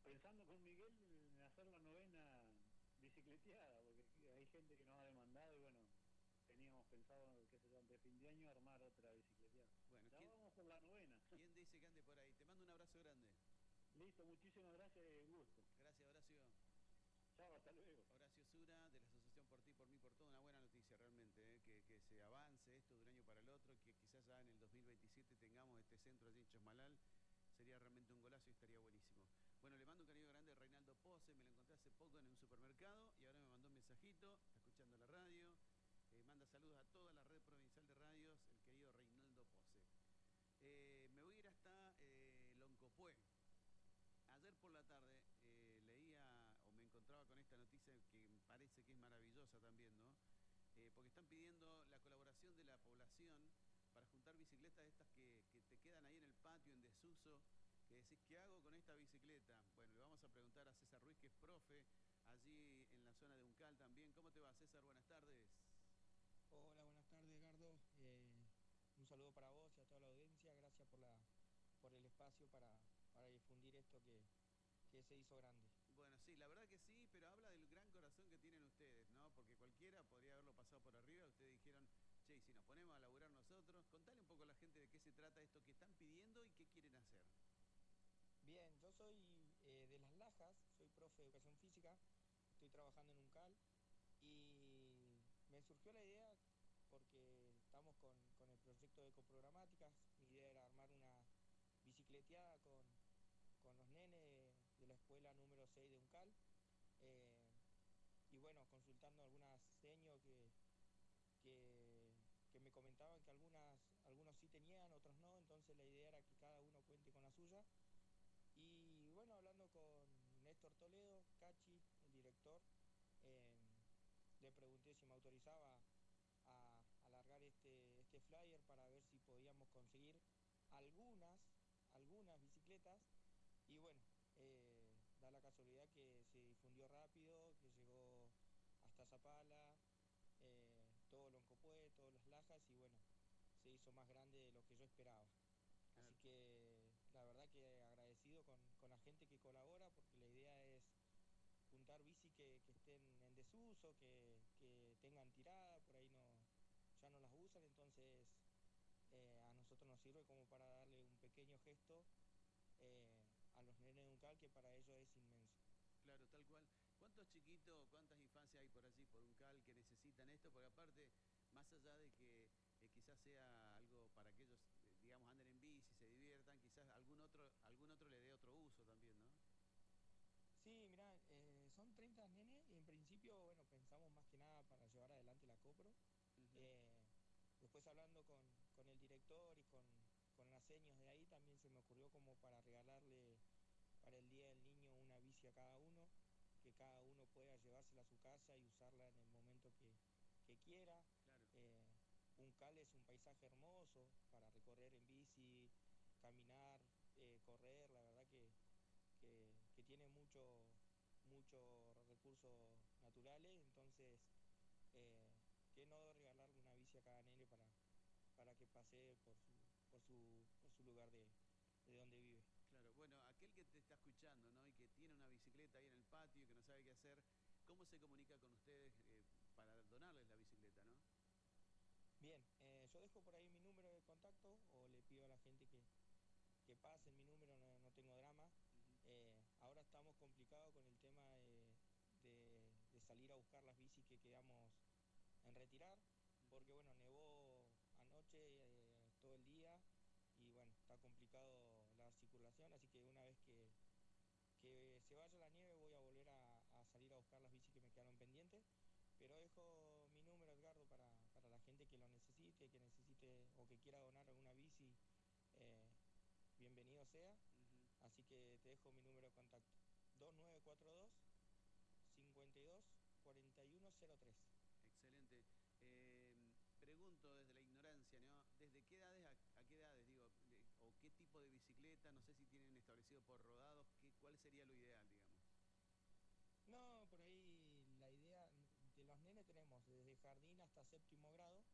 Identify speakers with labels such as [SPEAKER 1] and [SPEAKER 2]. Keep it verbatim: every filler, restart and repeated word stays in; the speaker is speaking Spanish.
[SPEAKER 1] pensando con Miguel en hacer la novena bicicleteada, porque hay gente que nos ha demandado y bueno, teníamos pensado, qué sé yo, antes de fin de año armar otra bicicleteada.
[SPEAKER 2] Bueno,
[SPEAKER 1] Ya
[SPEAKER 2] ¿quién,
[SPEAKER 1] vamos por la novena.
[SPEAKER 2] ¿quién dice que ande por ahí? Te mando un abrazo grande.
[SPEAKER 1] Listo, muchísimas gracias y gusto.
[SPEAKER 2] Gracias, Horacio.
[SPEAKER 1] Chao, hasta luego.
[SPEAKER 2] Horacio Sura, de la Asociación Por Ti, Por Mí, Por Todo. Una buena noticia realmente, ¿eh? que, que se avance esto de un año para el otro, que quizás ya en el dos mil veintisiete tengamos este centro allí en Chosmalal. Sería realmente un golazo y estaría buenísimo. Bueno, le mando un cariño grande a Reinaldo Pose, me lo encontré hace poco en un supermercado y ahora me mandó un mensajito, está escuchando la radio, eh, manda saludos a toda la red provincial de radios, el querido Reinaldo Pose. Eh, me voy a ir hasta eh, Loncopué. Ayer por la tarde eh, leía o me encontraba con esta noticia que me parece que es maravillosa también, ¿no? Eh, porque están pidiendo la colaboración de la población para juntar bicicletas estas que, que te quedan ahí en el patio en desuso, que decís, ¿qué hago con esta bicicleta? Bueno, le vamos a preguntar a César Ruiz, que es profe, allí en la zona de Uncal también. ¿Cómo te va, César? Buenas tardes.
[SPEAKER 3] Hola, buenas tardes, Edgardo. Eh, un saludo para vos y a toda la audiencia. Gracias por la por el espacio para, para difundir esto que, que se hizo grande.
[SPEAKER 2] Bueno, sí, la verdad que sí, pero habla del gran corazón que tienen ustedes, ¿no? Porque cualquiera podría haberlo pasado por arriba. Ustedes dijeron, che, y si nos ponemos a laburar nosotros, contale un poco a la gente de qué se trata esto que están pidiendo y qué quieren hacer.
[SPEAKER 3] Bien, yo soy eh, de Las Lajas, soy profe de educación física, estoy trabajando en Uncal y me surgió la idea porque estamos con, con el proyecto de ecoprogramáticas. Mi idea era armar una bicicleteada con, con los nenes de la escuela número seis de Uncal. Eh, y bueno, consultando algunas seños que, que, que me comentaban que algunas, algunos sí tenían, otros no, entonces la idea era que cada uno cuente con la suya. Y bueno, hablando con Néstor Toledo, Cachi, el director, eh, le pregunté si me autorizaba a alargar este, este flyer para ver si podíamos conseguir algunas, algunas bicicletas. Y bueno, eh, da la casualidad que se difundió rápido, que llegó hasta Zapala, eh, todo Loncopué, todas Las Lajas, y bueno, se hizo más grande de lo que yo esperaba. Así
[SPEAKER 2] Claro.
[SPEAKER 3] que la verdad que agradecido con, con la gente que colabora, porque la idea es juntar bici que, que estén en desuso, que, que tengan tirada, por ahí no, ya no las usan, entonces eh, a nosotros nos sirve como para darle un pequeño gesto eh, a los nenes de Uncal, que para ellos es inmenso.
[SPEAKER 2] Claro, tal cual. ¿Cuántos chiquitos, cuántas infancias hay por allí, por Uncal, que necesitan esto? Porque aparte, más allá de que eh, quizás sea algo para que ellos, eh, digamos, anden en bici, se diviertan, quizás algún otro, algún otro le dé otro uso también, ¿no?
[SPEAKER 3] Sí, mirá, eh, son treinta nenes y en principio, bueno, pensamos más que nada para llevar adelante la Copro.
[SPEAKER 2] Ujú.
[SPEAKER 3] Eh, Después hablando con, con el director y con, con las señas de ahí, también se me ocurrió como para regalarle para el Día del Niño una bici a cada uno, que cada uno pueda llevársela a su casa y usarla en el momento que, que quiera.
[SPEAKER 2] Claro.
[SPEAKER 3] Eh, Uncal es un paisaje hermoso para recorrer en bici, caminar, eh, correr, la verdad que, que, que tiene mucho, muchos recursos naturales, entonces, eh, ¿qué no regalarle una bici a cada nene para, para que pase por su, por su, por su lugar de, de donde vive?
[SPEAKER 2] Claro, bueno, aquel que te está escuchando, ¿no? Y que tiene una bicicleta ahí en el patio y que no sabe qué hacer, ¿cómo se comunica con ustedes eh, para donarles la bicicleta, ¿no?
[SPEAKER 3] Bien, eh, yo dejo por ahí mi número de contacto o le pido a la gente que, que pase mi número, no, no tengo drama.
[SPEAKER 2] Ujú.
[SPEAKER 3] Eh, ahora estamos complicados con el tema de, de, de salir a buscar las bicis que quedamos en retirar,
[SPEAKER 2] Ujú.
[SPEAKER 3] porque bueno, nevó anoche eh, todo el día y bueno, está complicado la circulación, así que una vez que, que se vaya la nieve voy a volver a, a salir a buscar las bicis que me quedaron pendientes. Pero dejo mi número, Edgardo, para, para la gente que lo necesite, que necesite o que quiera donar alguna bici, eh, bienvenido sea.
[SPEAKER 2] Ujú.
[SPEAKER 3] Así que te dejo mi número de contacto: dos nueve cuatro dos, cinco dos, cuatro uno cero tres.
[SPEAKER 2] Excelente. Eh, pregunto desde la ignorancia, ¿no? ¿Desde qué edades a, a qué edades, digo, de- o qué tipo de bicicleta? No sé si tienen establecido por rodados, qué, ¿cuál sería lo ideal, digamos?
[SPEAKER 3] No, por ahí la idea de los nenes tenemos desde jardín hasta séptimo grado.